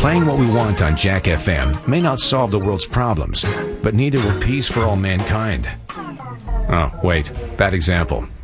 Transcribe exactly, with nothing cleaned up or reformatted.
Playing what we want on Jack F M may not solve the world's problems, but neither will peace for all mankind. Oh, wait, bad example.